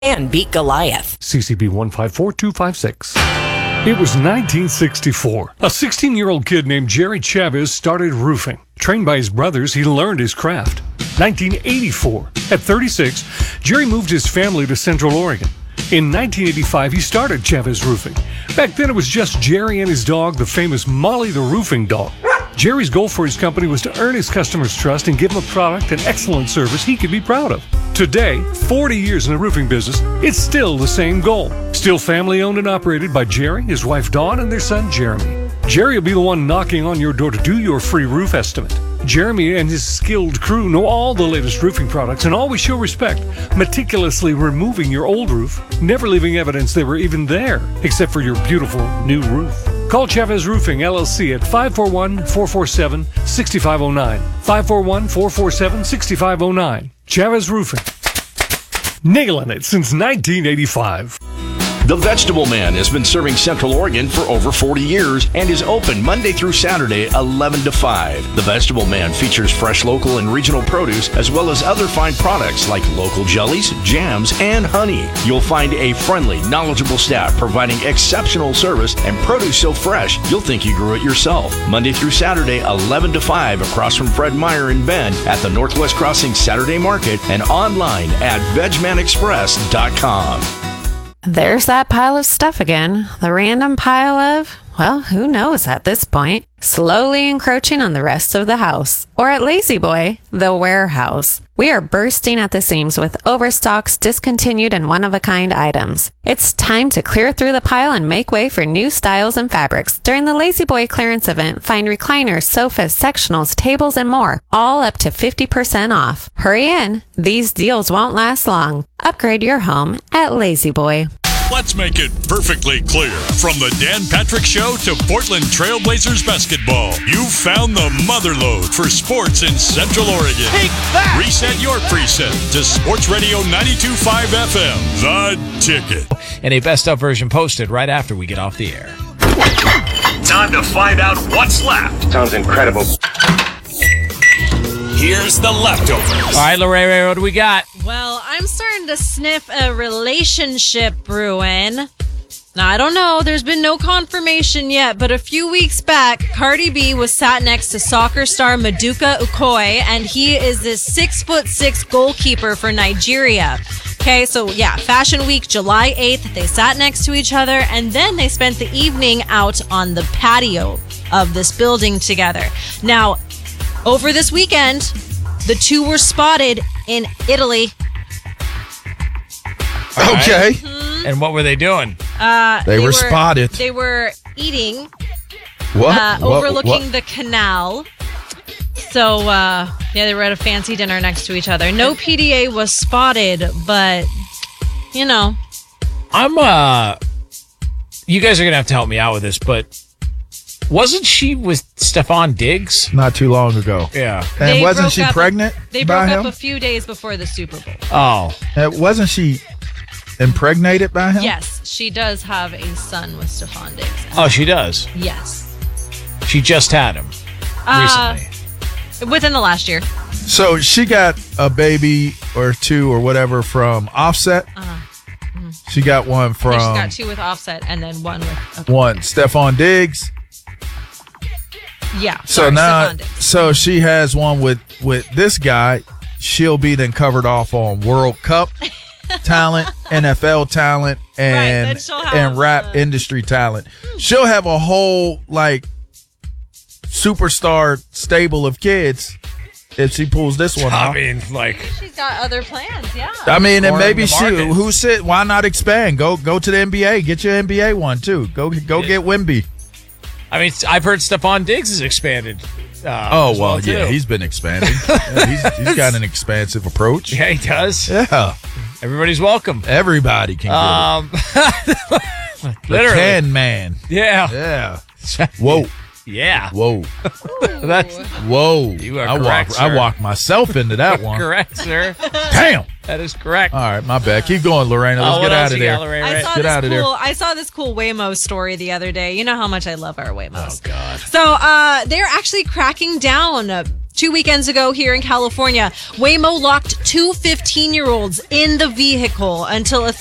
and beat Goliath. CCB 154256. It was 1964. A 16-year-old kid named Jerry Chavez started roofing. Trained by his brothers, he learned his craft. 1984. At 36, Jerry moved his family to Central Oregon. In 1985, he started Chavez Roofing. Back then, it was just Jerry and his dog, the famous Molly the Roofing Dog. Jerry's goal for his company was to earn his customers' trust and give them a product and excellent service he could be proud of. Today, 40 years in the roofing business, it's still the same goal. Still family owned and operated by Jerry, his wife Dawn, and their son Jeremy. Jerry will be the one knocking on your door to do your free roof estimate. Jeremy and his skilled crew know all the latest roofing products and always show respect, meticulously removing your old roof, never leaving evidence they were even there, except for your beautiful new roof. Call Chavez Roofing, LLC at 541-447-6509. 541-447-6509. Chavez Roofing. Nailing it since 1985. The Vegetable Man has been serving Central Oregon for over 40 years and is open Monday through Saturday, 11 to 5. The Vegetable Man features fresh local and regional produce as well as other fine products like local jellies, jams, and honey. You'll find a friendly, knowledgeable staff providing exceptional service and produce so fresh you'll think you grew it yourself. Monday through Saturday, 11 to 5 across from Fred Meyer in Bend at the Northwest Crossing Saturday Market and online at VegManExpress.com. There's that pile of stuff again. The random pile of, well, who knows at this point, slowly encroaching on the rest of the house. Or at Lazy Boy, the warehouse. We are bursting at the seams with overstocks, discontinued, and one-of-a-kind items. It's time to clear through the pile and make way for new styles and fabrics. During the Lazy Boy clearance event, find recliners, sofas, sectionals, tables, and more, all up to 50% off. Hurry in. These deals won't last long. Upgrade your home at Lazy Boy. Let's make it perfectly clear. From the Dan Patrick Show to Portland Trailblazers basketball, you've found the motherlode for sports in Central Oregon. Take that! Reset your preset to Sports Radio 92.5 FM, The Ticket. And a best of version posted right after we get off the air. Time to find out what's left. Sounds incredible. Here's the leftovers. All right, Lorraine, what do we got? Well, I'm starting to sniff a relationship brewing. Now, I don't know. There's been no confirmation yet, but a few weeks back, Cardi B was sat next to soccer star Maduka Okoye, and he is this 6'6" goalkeeper for Nigeria. Okay, so yeah, Fashion Week, July 8th, they sat next to each other, and then they spent the evening out on the patio of this building together. Now, over this weekend, the two were spotted in Italy. Okay. Mm-hmm. And what were they doing? They were spotted. They were eating. What? Overlooking the canal. So, they were at a fancy dinner next to each other. No PDA was spotted, but, you know. You guys are going to have to help me out with this, but wasn't she with Stefan Diggs? Not too long ago. Yeah. And wasn't she pregnant? They broke up a few days before the Super Bowl. Oh. Wasn't she impregnated by him? Yes, she does have a son with Stefan Diggs. Oh, she does? Yes. She just had him recently. Within the last year. So she got a baby or two or whatever from Offset? Mm-hmm. She got one from... She's got two with Offset and then one with... One. Stefan Diggs? Yeah. So now, so she has one with this guy. She'll be then covered off on World Cup talent, NFL talent, and rap industry talent. She'll have a whole superstar stable of kids if she pulls this one off. I mean, she's got other plans. Yeah. I mean, and maybe why not expand? Go to the NBA. Get your NBA one too. Go get Wemby. I mean, I've heard Stefan Diggs has expanded. He's been expanding. He's got an expansive approach. Yeah, he does. Yeah. Everybody's welcome. Everybody can get it. Literally. The Can Man. Yeah. Yeah. Whoa. Yeah. Whoa. Whoa. You are correct, sir. I walked myself into that one. Correct, sir. Damn. That is correct. All right, my bad. Keep going, Lorena. Let's get out of there. Get out of there. I saw this cool Waymo story the other day. You know how much I love our Waymos. Oh, God. So they're actually cracking down 2 weekends ago here in California, Waymo locked two 15-year-olds in the vehicle until a